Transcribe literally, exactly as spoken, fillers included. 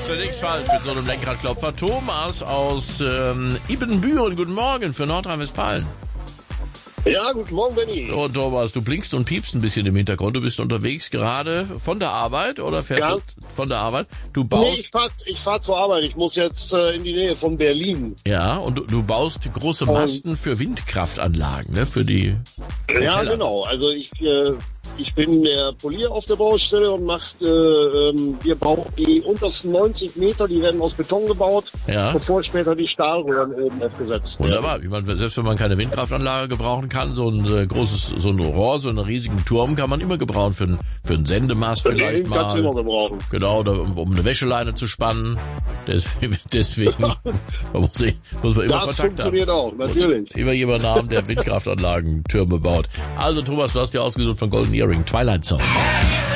machst du nichts falsch mit so einem Lenkradklopfer. Thomas aus ähm, Ibbenbüren, guten Morgen für Nordrhein-Westfalen. Ja, guten Morgen, Benni. Oh, Thomas, du blinkst und piepst ein bisschen im Hintergrund. Du bist unterwegs gerade von der Arbeit oder fährst Ja. du von der Arbeit? Du Nee, baust, ich fahr, ich fahr zur Arbeit. Ich muss jetzt äh, in die Nähe von Berlin. ja, und du, du baust große Und- Masten für Windkraftanlagen, ne, für die Ja, Propeller. genau. Also ich, äh, ich bin der Polier auf der Baustelle und mach, äh, ähm, wir bauen die untersten neunzig Meter, die werden aus Beton gebaut, Ja. bevor später die Stahlröhren oben aufgesetzt werden. Wunderbar. Ich meine, selbst wenn man keine Windkraftanlage gebrauchen kann, so ein äh, großes, so ein Rohr, so einen riesigen Turm kann man immer gebrauchen für, ein, für einen Sendemast vielleicht Den kannst du immer mal. gebrauchen. Genau, oder um, um eine Wäscheleine zu spannen. Deswegen, deswegen muss, ich, muss man immer Das Kontakt funktioniert haben. auch, natürlich. Immer jemanden haben, der Windkraftanlagen, Türme baut. Also Thomas, du hast dir ausgesucht von Golden Earring, Twilight Zone.